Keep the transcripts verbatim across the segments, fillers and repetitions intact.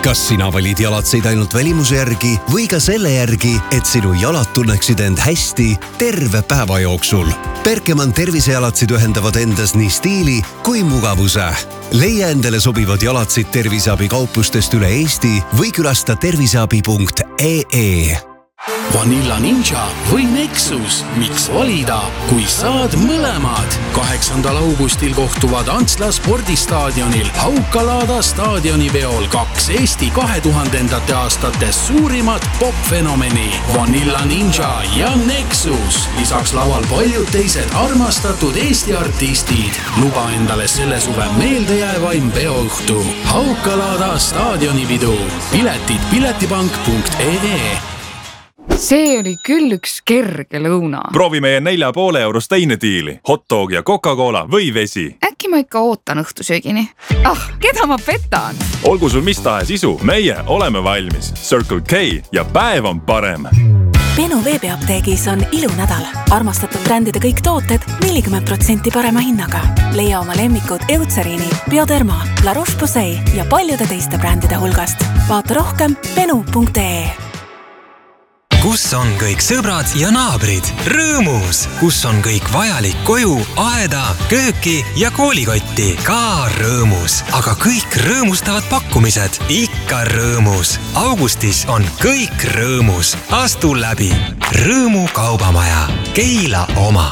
Kas sina valid jalatseid ainult välimuse järgi või ka selle järgi, et sinu jalad tunneksid end hästi terve päeva jooksul? Berkemann tervisejalatsid ühendavad endas nii stiili kui mugavuse. Leia endale sobivad jalatsid terviseabi kauplustest üle Eesti või külasta terviseabi punkt ee. Vanilla Ninja või Nexus, miks valida, kui saad mõlemad? kaheksandal augustil kohtuvad Antsla spordistaadionil Haukalaada staadioniveol kaks Eesti kahe tuhandendate aastate suurimat popfenomeni Vanilla Ninja ja Nexus. Lisaks laval paljud teised armastatud Eesti artistid. Luba endale selle suve meeldejäävaim peoõhtu. Haukalaada staadionividu. Piletid piletipank punkt ee. See oli küll üks kerge lõuna. Proovi meie nelja poole eurost teine diili. Hotdog ja Coca-Cola või vesi. Äkki ma ikka ootan õhtusöögini. Ah, keda ma petan? Olgu sul mis tahes isu, meie oleme valmis. Circle K ja päev on parem. Benu veebiapteegis on ilunädal. Armastatud brändide kõik tooted nelikümmend protsenti parema hinnaga. Leia oma lemmikud Eutseriini, Bioderma, La Roche-Posay ja paljude teiste brändide hulgast. Vaata rohkem benu punkt ee. Kus on kõik sõbrad ja naabrid? Rõõmus! Kus on kõik vajalik koju, aeda, kööki ja koolikotti? Ka rõõmus! Aga kõik rõõmustavad pakkumised ikka rõõmus. Augustis on kõik rõõmus. Astu läbi! Rõõmu kaubamaja. Keila oma.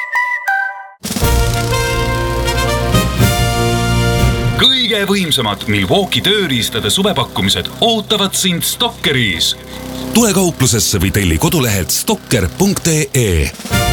Kõige võimsamad Milwaukee tööriistade suvepakkumised ootavad sind Stockeris. Tule kauplusesse või telli kodulehelt stocker punkt ee.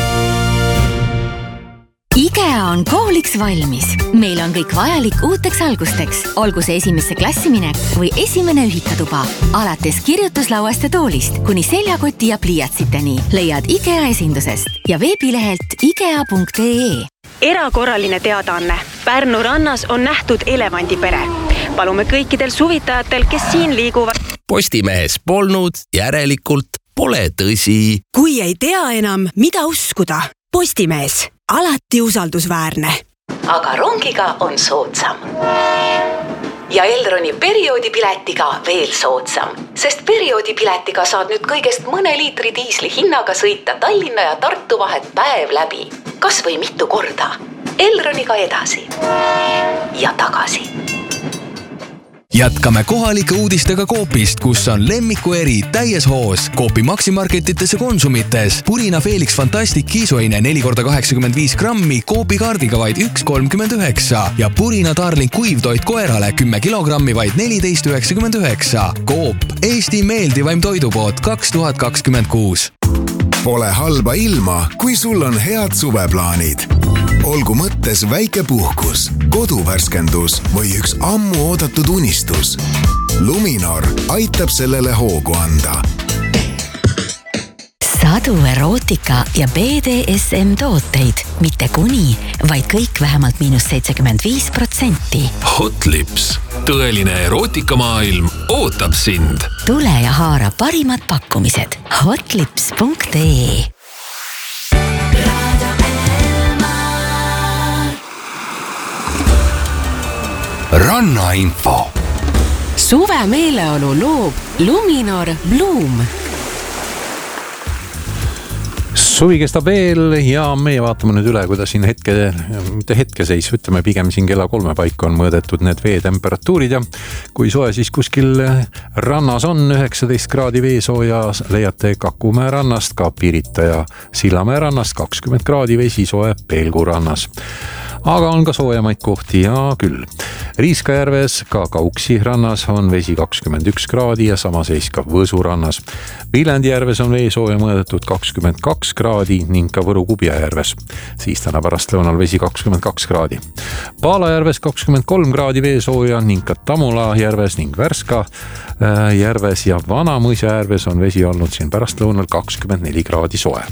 IKEA on kooliks valmis. Meil on kõik vajalik uuteks algusteks. Olgu see esimesse klassiminek või esimene ühikatuba. Alates kirjutuslauast ja toolist kuni seljakoti ja pliiatsiteni leiad IKEA esindusest ja veebilehelt ikea punkt ee. Erakorraline teadaanne. Pärnu rannas on nähtud elevandipere. Palume kõikidel suvitajatel, kes siin liiguvad. Postimehes polnud, järelikult pole tõsi. Kui ei tea enam, mida uskuda. Postimees. Alati usaldusväärne. Aga rongiga on soodsam. Ja Elroni perioodipiletiga veel soodsam. Sest perioodipiletiga saad nüüd kõigest mõne liitri diisli hinnaga sõita Tallinna ja Tartu vahet päev läbi. Kas või mitu korda. Elroniga edasi. Ja tagasi. Jätkame kohalike uudistega Coopist, kus on lemmiku eri täies hoos. Coopi maksimarketites ja konsumites. Purina Felix Fantastic kiisuaine neli korda kaheksakümmend viis grammi Coopi kaardiga vaid üks kolmkümmend üheksa ja Purina Darling kuivtoit koerale kümme kilogrammi vaid neliteist üheksakümmend üheksa. Coop, Eesti meeldivaim toidupood kaks tuhat kakskümmend kuus. Pole halba ilma, kui sul on head suveplaanid. Olgu mõttes väike puhkus, koduvärskendus või üks ammu oodatud unistus. Luminor aitab sellele hoogu anda. Sadu erootika ja B D S M tooteid. Mitte kuni, vaid kõik vähemalt miinus seitsekümmend viis protsenti. Hot Lips. Tõeline erootikamaailm ootab sind. Tule ja haara parimad pakkumised. hotlips punkt ee. Rannainfo. Suve meeleolu loob Luminor Bloom. Suvi kestab veel ja meie vaatame nüüd üle, kuidas siin hetke, mitte hetkeseis, ütleme pigem siin kella kolme paika on mõõdetud need veetemperatuurid ja kui soe siis kuskil rannas on üheksateist kraadi veesooja, leiate Kakumäe rannast, ka Pirita ja Sillamäe rannast kakskümmend kraadi vesi soe Pelgu rannas. Aga on ka soojemaid kohti ja küll. Riiskajärves ka Kauksi rannas on vesi kakskümmend üks kraadi ja sama seis ka Võsu rannas. Viljandijärves on veesooja mõõdetud kakskümmend kaks kraadi ning ka Võru Kubjajärves. Siis täna pärast lõunal vesi kakskümmend kaks kraadi. Paalajärves kakskümmend kolm kraadi veesooja ning ka Tamula järves ning Värska järves ja Vanamõisa järves on vesi olnud siin pärast lõunal kakskümmend neli kraadi soe.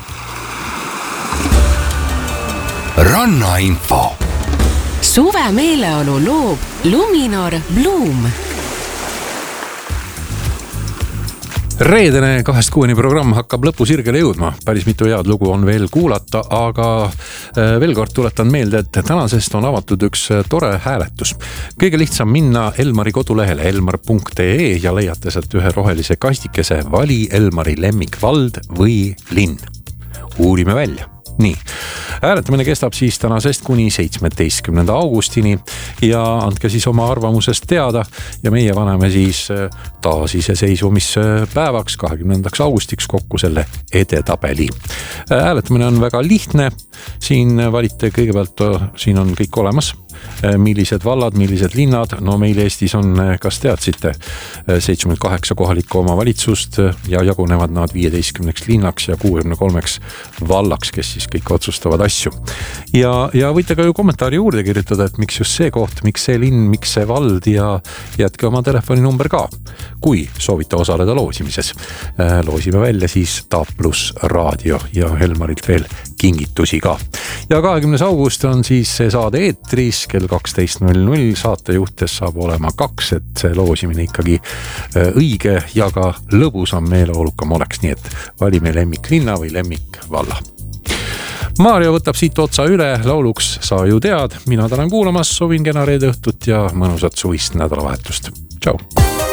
Rannainfo. Suve meeleolu loob Luminor Bloom. reedene kahest kuueni programm hakkab lõpusirgele jõudma. Päris mitu head lugu on veel kuulata, aga veel kord tuletan meelde, et tänasest on avatud üks tore hääletus. Kõige lihtsam minna Elmari kodulehele elmar punkt ee ja leiate sealt ühe rohelise kastikese Vali Elmari lemmikvald või linn. Uurime välja. Nii, hääletamine kestab siis tänasest kuni seitsmeteistkümnenda augustini ja andke siis oma arvamusest teada ja meie paneme siis taasiseseisvumispäevaks kahekümnendaks augustiks kokku selle edetabeli. Hääletamine on väga lihtne, siin valite kõigepealt, siin on kõik olemas, millised vallad, millised linnad, no meil Eestis on, kas teadsite, seitsekümmend kaheksa kohalikku omavalitsust ja jagunevad nad viieteistkümneks linnaks ja kuuekümne kolmeks vallaks, kes siis kõik otsustavad asju. Ja, ja võite ka ju kommentaari juurde kirjutada, et miks just see koht, miks see linn, miks see vald ja jätke oma telefoninumber ka, kui soovite osaleda loosimises. Loosime välja siis Taap pluss raadio ja Elmarilt veel kingitusi ka. Ja kahekümnes august on siis see saade eetris kell kaksteist null null, saatejuhtes saab olema kaks, et see loosimine ikkagi õige ja ka lõbusam meeleolukam oleks, nii et valime lemmiklinna või lemmikvalla. Maarja võtab siit otsa üle, lauluks Sa ju tead, mina tänan kuulamas, soovin kena reede õhtut ja mõnusat suvist nädalavahetust. Tšau!